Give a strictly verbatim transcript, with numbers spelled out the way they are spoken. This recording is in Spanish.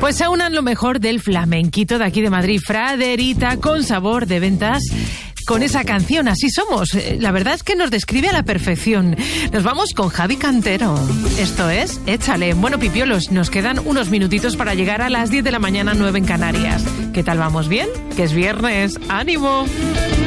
Pues se unan lo mejor del flamenquito de aquí de Madrid, Fraderita, con sabor de ventas, con esa canción Así Somos. La verdad es que nos describe a la perfección. Nos vamos con Javi Cantero. Esto es Échale. Bueno, pipiolos, nos quedan unos minutitos para llegar a las diez de la mañana, nueve en Canarias. ¿Qué tal vamos? ¿Bien? Que es viernes. ¡Ánimo!